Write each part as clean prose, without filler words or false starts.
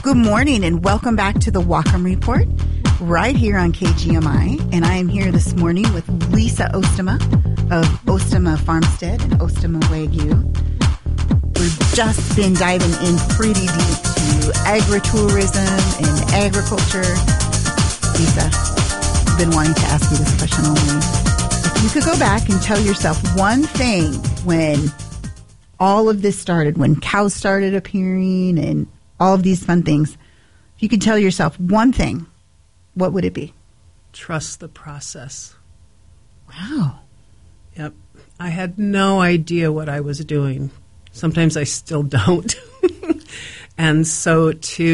Good morning and welcome back to the Whatcom Report right here on KGMI. And I am here this morning with Lisa Oostema of Oostema Farmstead and Oostema Wagyu. We've just been diving in pretty deep to agritourism and agriculture. Lisa, I've been wanting to ask you this question all week. If you could go back and tell yourself one thing when all of this started, when cows started appearing and all of these fun things, if you could tell yourself one thing, what would it be? Trust the process. Wow. Yep. I had no idea what I was doing. Sometimes I still don't. And so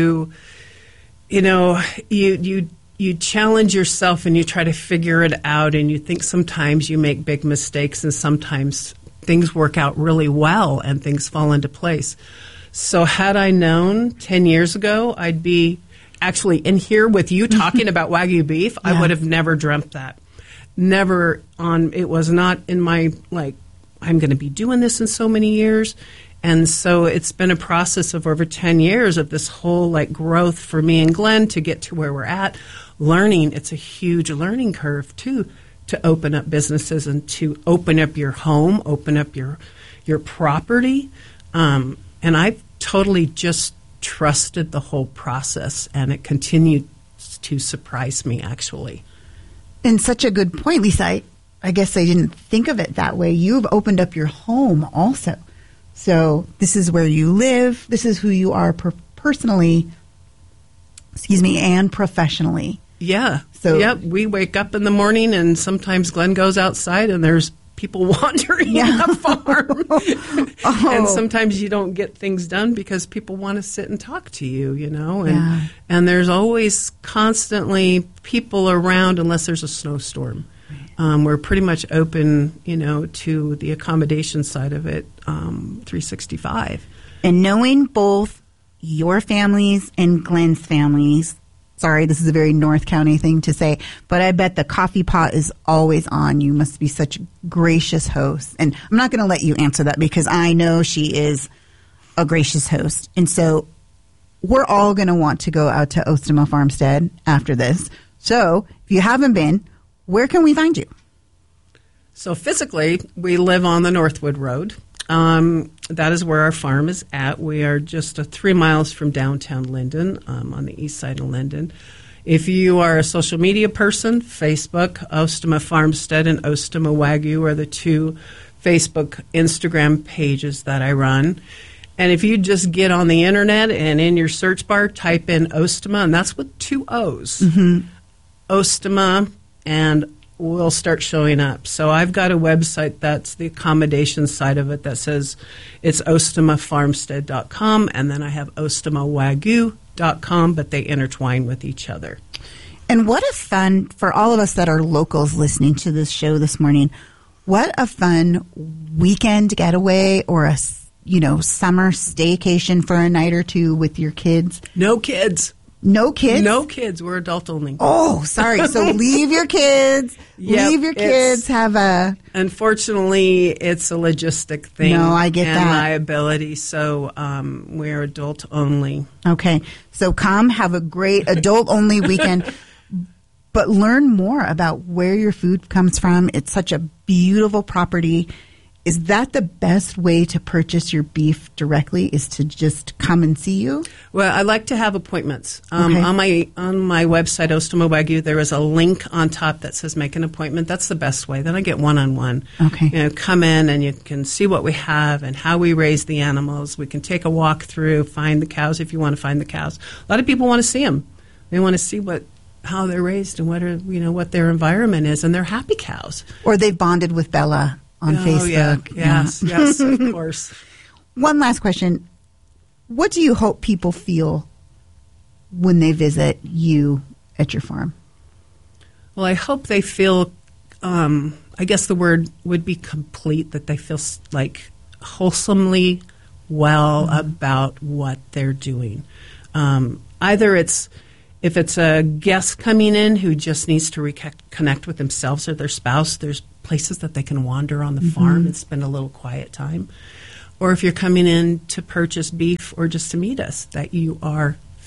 you challenge yourself and you try to figure it out, and you think sometimes you make big mistakes and sometimes things work out really well and things fall into place. So had I known 10 years ago I'd be actually in here with you talking about Wagyu beef, yeah. I would have never dreamt that. It was not in my, I'm going to be doing this in so many years. And so it's been a process of over 10 years of this whole growth for me and Glenn to get to where we're at. Learning, it's a huge learning curve too, to open up businesses and to open up your home, open up your property. And I've totally just trusted the whole process, and it continued to surprise me, actually. And such a good point, Lisa. I guess I didn't think of it that way. You've opened up your home also. So this is where you live. This is who you are personally, and professionally. Yeah. So we wake up in the morning, and sometimes Glenn goes outside, and there's people wandering the farm. And sometimes you don't get things done because people want to sit and talk to you, and there's always constantly people around unless there's a snowstorm. We're pretty much open, to the accommodation side of it, 365. And knowing both your families and Glenn's families, sorry, this is a very North County thing to say, but I bet the coffee pot is always on. You must be such gracious hosts. And I'm not going to let you answer that because I know she is a gracious host. And so we're all going to want to go out to Oostema Farmstead after this. So if you haven't been, where can we find you? So physically, we live on the Northwood Road. That is where our farm is at. We are just 3 miles from downtown Linden, on the east side of Linden. If you are a social media person, Facebook, Oostema Farmstead and Oostema Wagyu are the two Facebook, Instagram pages that I run. And if you just get on the internet and in your search bar type in Oostema, and that's with 2 O's, Oostema, and will start showing up. So I've got a website that's the accommodation side of it that says it's oostemafarmstead.com, and then I have oostemawagyu.com, but they intertwine with each other. And what a fun, for all of us that are locals listening to this show this morning, what a fun weekend getaway or a summer staycation for a night or two with your kids. No kids. No kids? No kids. We're adult only. Oh, sorry. So leave your kids. Leave your kids. Unfortunately, it's a logistic thing. No, I get that. And liability. So we're adult only. Okay. So come have a great adult only weekend. But learn more about where your food comes from. It's such a beautiful property. Is that the best way to purchase your beef directly, is to just come and see you? Well, I like to have appointments. Okay. On my website, Oostema Wagyu, there is a link on top that says make an appointment. That's the best way. Then I get one-on-one. Okay. Come in and you can see what we have and how we raise the animals. We can take a walk through, find the cows if you want to find the cows. A lot of people want to see them. They want to see how they're raised and what their environment is, and they're happy cows. Or they've bonded with Bella on Facebook. Yeah. Yes, of course. One last question. What do you hope people feel when they visit you at your farm? Well, I hope they feel, I guess the word would be complete, that they feel wholesomely well about what they're doing. Either if it's a guest coming in who just needs to reconnect with themselves or their spouse, there's places that they can wander on the farm and spend a little quiet time. Or if you're coming in to purchase beef or just to meet us, that you are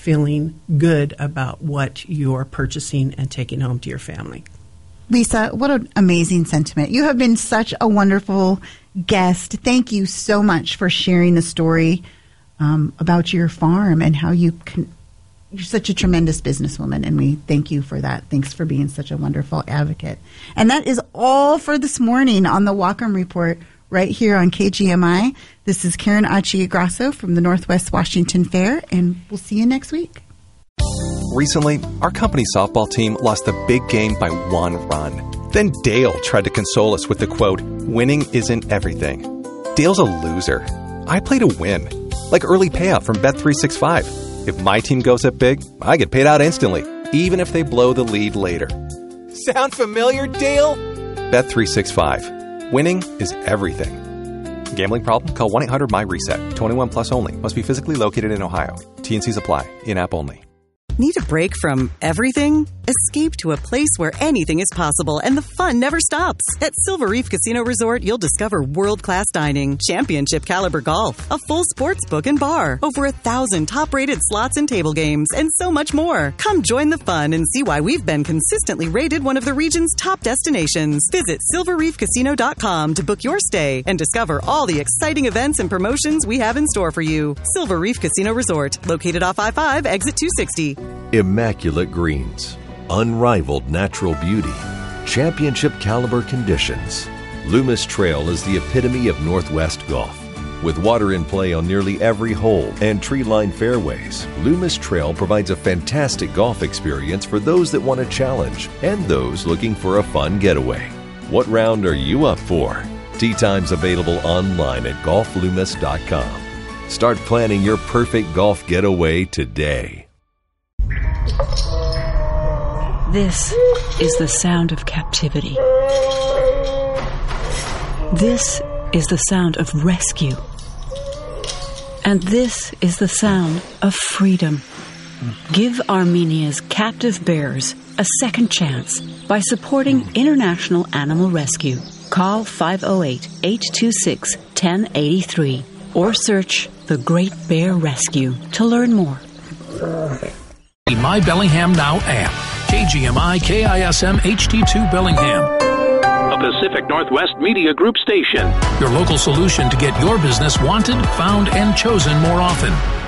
feeling good about what you're purchasing and taking home to your family. Lisa, what an amazing sentiment. You have been such a wonderful guest. Thank you so much for sharing the story about your farm and how you're such a tremendous businesswoman, and we thank you for that. Thanks for being such a wonderful advocate. And that is all for this morning on the Whatcom Report right here on KGMI. This is Karen Achiagrasso from the Northwest Washington Fair, and we'll see you next week. Recently, our company softball team lost the big game by 1 run. Then Dale tried to console us with the quote, "Winning isn't everything." Dale's a loser. I play to win, like early payout from Bet365. If my team goes up big, I get paid out instantly, even if they blow the lead later. Sound familiar, Dale? Bet365. Winning is everything. Gambling problem? Call 1-800-MY-RESET. 21 plus only. Must be physically located in Ohio. T&Cs apply. In-app only. Need a break from everything? Escape to a place where anything is possible and the fun never stops. At Silver Reef Casino Resort, you'll discover world-class dining, championship caliber golf, a full sports book and bar, over 1,000 top-rated slots and table games, and so much more. Come join the fun and see why we've been consistently rated one of the region's top destinations. Visit silverreefcasino.com to book your stay and discover all the exciting events and promotions we have in store for you. Silver Reef Casino Resort, located off I-5, exit 260. Immaculate greens, unrivaled natural beauty, championship caliber conditions. Loomis Trail is the epitome of Northwest golf. With water in play on nearly every hole and tree-lined fairways, Loomis Trail provides a fantastic golf experience for those that want a challenge and those looking for a fun getaway. What round are you up for? Tee times available online at golfloomis.com. Start planning your perfect golf getaway today. This is the sound of captivity. This is the sound of rescue. And this is the sound of freedom. Give Armenia's captive bears a second chance by supporting International Animal Rescue. Call 508-826-1083 or search The Great Bear Rescue to learn more. The My Bellingham Now app. KGMI KISM HD2 Bellingham. A Pacific Northwest Media Group station. Your local solution to get your business wanted, found, and chosen more often.